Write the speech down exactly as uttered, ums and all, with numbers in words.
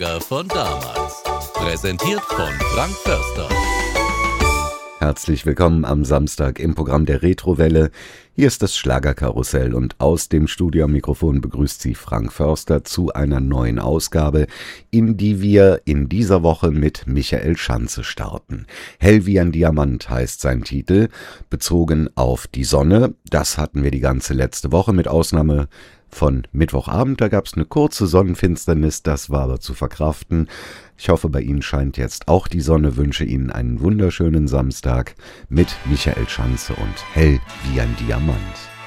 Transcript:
von damals. Präsentiert von Frank Förster. Herzlich willkommen am Samstag im Programm der Retrowelle. Hier ist das Schlagerkarussell und aus dem Studio am Mikrofon begrüßt Sie Frank Förster zu einer neuen Ausgabe, in die wir in dieser Woche mit Michael Schanze starten. Hell wie ein Diamant heißt sein Titel, bezogen auf die Sonne. Das hatten wir die ganze letzte Woche, mit Ausnahme von Mittwochabend. Da gab es eine kurze Sonnenfinsternis, das war aber zu verkraften. Ich hoffe, bei Ihnen scheint jetzt auch die Sonne, wünsche Ihnen einen wunderschönen Samstag mit Michael Schanze und Hell wie ein Diamant.